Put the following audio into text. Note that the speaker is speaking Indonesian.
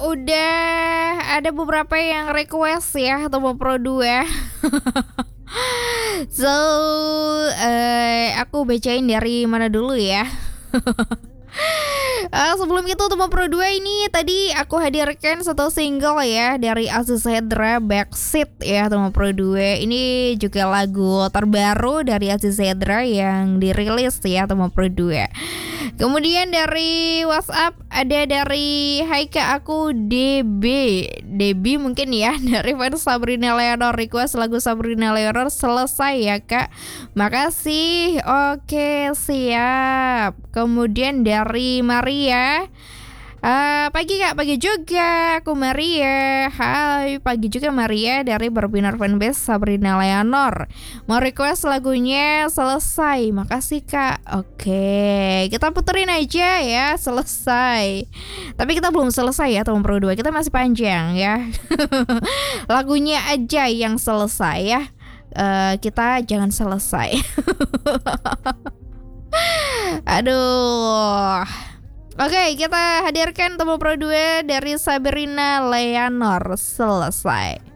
udah ada beberapa yang request ya Tomo Pro 2. So, aku bacain dari mana dulu ya. Sebelum itu Tomo Pro 2 ini tadi aku hadirkan satu single ya dari Aziz Hedra, Backseat ya Tomo Pro 2. Ini juga lagu terbaru dari Aziz Hedra yang dirilis ya Tomo Pro 2. Kemudian dari WhatsApp ada dari Haika aku DB mungkin ya, dari fans Sabrina Leonor, request lagu Sabrina Leonor selesai ya Kak. Makasih. Oke, siap. Kemudian dari Maria, pagi Kak, pagi juga aku Maria. Hai, pagi juga Maria dari Berbinar Fanbase Sabrina Leonor. Mau request lagunya selesai. Makasih Kak. Oke, kita puterin aja ya, selesai. Tapi kita belum selesai ya Tomo Pro 2, kita masih panjang ya. Lagunya aja yang selesai ya. Kita jangan selesai. Aduh. Oke, kita hadirkan Tomo Pro 2 dari Sabrina Leonor, selesai.